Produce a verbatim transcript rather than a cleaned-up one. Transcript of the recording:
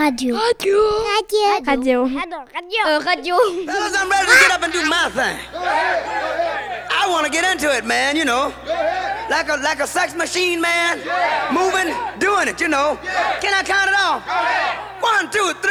Radio. Radio. Radio. Radio. Radio. Euh, radio. Fellas, I'm ready to get up and do my thing. I want to get into it, man, you know. Like a like a sex machine, man. Moving, doing it, you know. Can I count it off? One, two, three.